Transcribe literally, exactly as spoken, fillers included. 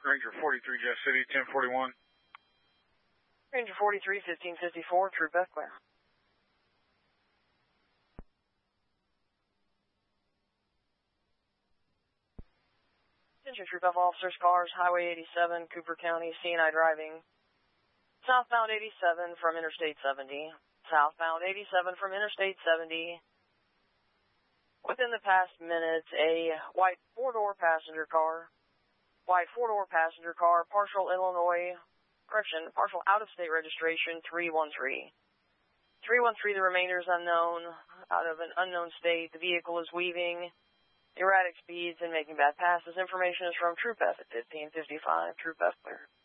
Ranger forty-three, Jeff City, ten forty-one. Ranger forty-three, fifteen fifty-four, Troop F clear. Attention Troop F officers, cars, Highway eighty-seven, Cooper County, C and I driving. Southbound eighty-seven from Interstate seventy. Southbound eighty-seven from Interstate seventy. Within the past minute, a white four-door passenger car, white four-door passenger car, partial Illinois, correction, partial out-of-state registration, three one three. three one three, the remainder is unknown. Out of an unknown state, the vehicle is weaving erratic speeds and making bad passes. Information is from Troop F at fifteen fifty-five. Troop F clear.